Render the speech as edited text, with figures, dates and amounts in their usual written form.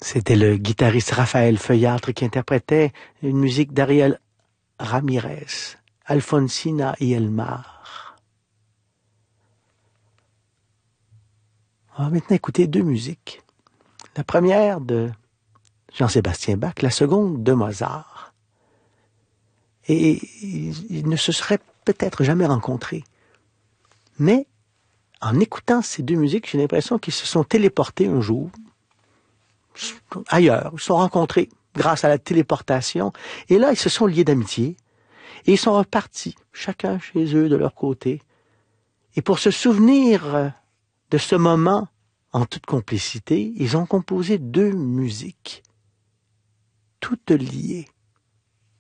C'était le guitariste Raphaël Feuillâtre qui interprétait une musique d'Ariel Ramirez, Alfonsina y Elmar. On va maintenant écouter deux musiques. La première de Jean-Sébastien Bach, la seconde de Mozart. Et ils ne se seraient peut-être jamais rencontrés. Mais en écoutant ces deux musiques, j'ai l'impression qu'ils se sont téléportés un jour ailleurs. Ils se sont rencontrés grâce à la téléportation. Et là, ils se sont liés d'amitié. Et ils sont repartis, chacun chez eux de leur côté. Et pour se souvenir de ce moment en toute complicité, ils ont composé deux musiques, toutes liées.